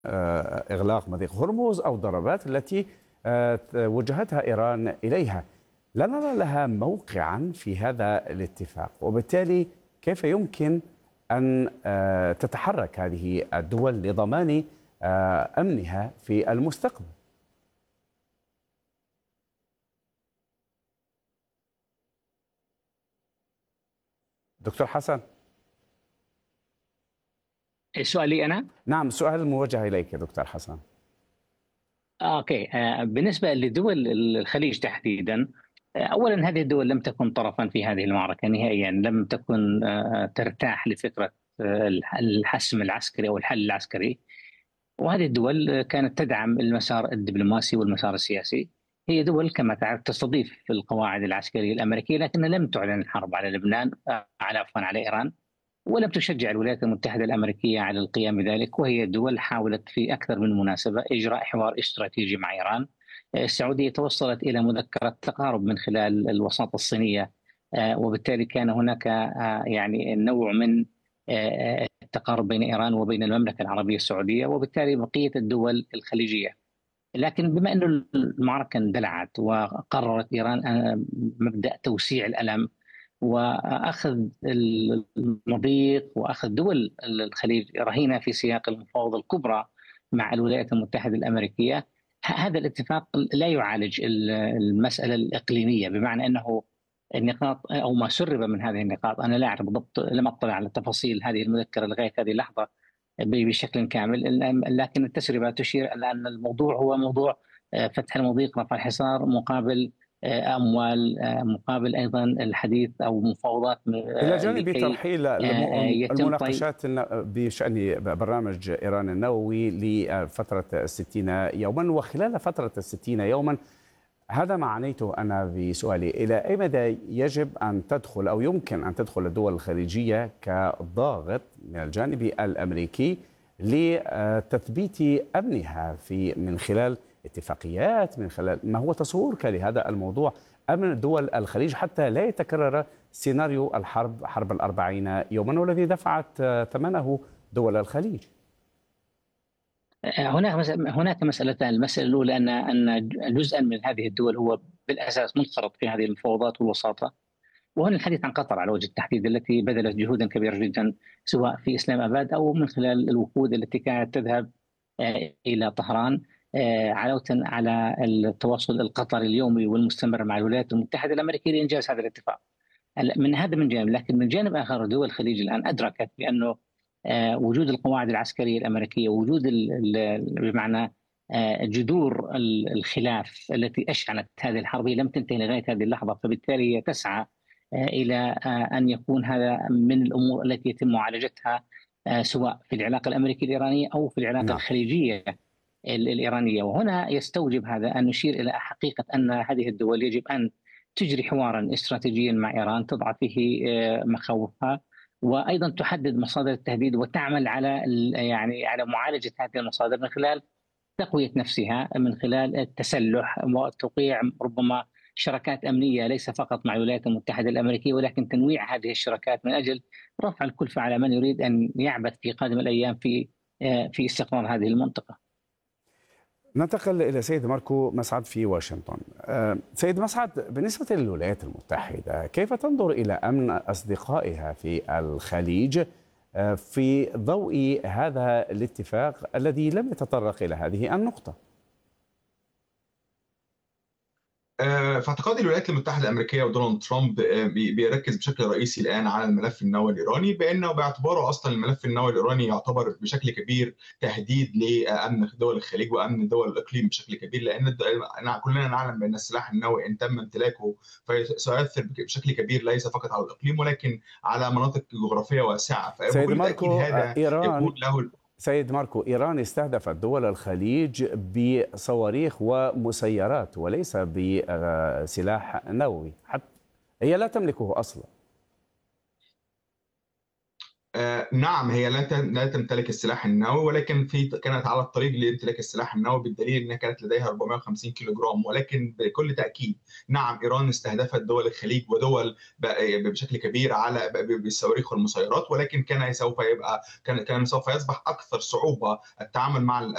إغلاق مضيق هرمز أو الضربات التي وجهتها إيران إليها. لا نرى لها موقعا في هذا الاتفاق، وبالتالي كيف يمكن أن تتحرك هذه الدول لضمان أمنها في المستقبل؟ دكتور حسن. سؤالي أنا؟ نعم، سؤال موجه إليك دكتور حسن. أوكي. بالنسبة لدول الخليج تحديدا، أولا هذه الدول لم تكن طرفا في هذه المعركة نهائيا، لم تكن ترتاح لفكرة الحسم العسكري أو الحل العسكري، وهذه الدول كانت تدعم المسار الدبلوماسي والمسار السياسي. هي دول كما تعرف تستضيف القواعد العسكرية الأمريكية، لكنها لم تعلن الحرب على لبنان، على إيران، ولم تشجع الولايات المتحدة الأمريكية على القيام بذلك. وهي دول حاولت في أكثر من مناسبة إجراء حوار استراتيجي مع إيران. السعودية توصلت إلى مذكرة تقارب من خلال الوساطة الصينية، وبالتالي كان هناك يعني نوع من التقارب بين إيران وبين المملكة العربية السعودية وبالتالي بقية الدول الخليجية. لكن بما أن المعركة اندلعت وقررت إيران مبدأ توسيع الألم واخذ المضيق واخذ دول الخليج رهينه في سياق المفاوضه الكبرى مع الولايات المتحده الامريكيه، هذا الاتفاق لا يعالج المساله الاقليميه، بمعنى انه النقاط او ما سرب من هذه النقاط، انا لا اعرف بالضبط، لم اطلع على تفاصيل هذه المذكره لغايه هذه اللحظه بشكل كامل، لكن التسريبه تشير الى ان الموضوع هو موضوع فتح المضيق، رفع الحصار، مقابل اموال، مقابل ايضا الحديث او مفاوضات إلى جانب لكي ترحيل يتم المناقشات بشأن برنامج إيران النووي لفترة 60 يوما. وخلال فترة 60 يوما، هذا ما عنيته أنا بسؤالي، إلى أي مدى يجب أن تدخل أو يمكن أن تدخل الدول الخليجية كضاغط من الجانب الأمريكي لتثبيت أمنها من خلال اتفاقيات، من خلال ما هو تصورك لهذا الموضوع، أمن دول الخليج، حتى لا يتكرر سيناريو حرب 40 يوما والذي دفعت ثمنه دول الخليج؟ هناك مسألتان. المسألة الأولى أن جزءا من هذه الدول هو بالأساس منخرط في هذه المفاوضات والوساطة، وهنا الحديث عن قطر على وجه التحديد، التي بذلت جهودا كبيرة جدا سواء في إسلام أباد أو من خلال الوفود التي كانت تذهب إلى طهران، علاوة على التواصل القطري اليومي والمستمر مع الولايات المتحدة الأمريكية لإنجاز هذا الاتفاق. من جانب، لكن من جانب آخر دول الخليج الآن أدركت بأنه وجود القواعد العسكرية الأمريكية، وجود بمعنى جذور الخلاف التي أشعلت هذه الحرب لم تنتهي لغاية هذه اللحظة، فبالتالي هي تسعى إلى أن يكون هذا من الأمور التي يتم معالجتها سواء في العلاقة الأمريكية الإيرانية أو في العلاقة الخليجية الإيرانية. وهنا يستوجب هذا أن نشير إلى حقيقة أن هذه الدول يجب أن تجري حوارا استراتيجيا مع إيران تضع فيه مخاوفها، وايضا تحدد مصادر التهديد وتعمل على معالجه هذه المصادر من خلال تقويه نفسها، من خلال التسلح وتوقيع ربما شراكات امنيه ليس فقط مع الولايات المتحده الامريكيه، ولكن تنويع هذه الشراكات من اجل رفع الكلفه على من يريد ان يعبث في قادم الايام في استقرار هذه المنطقه. ننتقل إلى سيد ماركو مسعد في واشنطن. سيد مسعد، بالنسبة للولايات المتحدة، كيف تنظر إلى أمن أصدقائها في الخليج في ضوء هذا الاتفاق الذي لم يتطرق إلى هذه النقطة؟ في اعتقادي الولايات المتحدة الأمريكية ودونالد ترامب بيركز بشكل رئيسي الآن على الملف النووي الإيراني، بأنه باعتباره أصلا الملف النووي الإيراني يعتبر بشكل كبير تهديد لأمن دول الخليج وأمن دول الإقليم بشكل كبير، لأن كلنا نعلم بأن السلاح النووي إن تم امتلاكه فسيؤثر بشكل كبير ليس فقط على الإقليم ولكن على مناطق جغرافية واسعة. سيد ماركو، هذا يكون له سيد ماركو، إيران استهدفت دول الخليج بصواريخ ومسيرات وليس بسلاح نووي، حتى هي لا تملكه أصلا. نعم، هي لا تمتلك السلاح النووي، ولكن كانت على الطريق لامتلاك السلاح النووي، بالدليل انها كانت لديها 450 كيلو جرام. ولكن بكل تاكيد نعم، ايران استهدفت دول الخليج ودول بشكل كبير على بالصواريخ والمسيرات، ولكن كان سوف يصبح اكثر صعوبه التعامل مع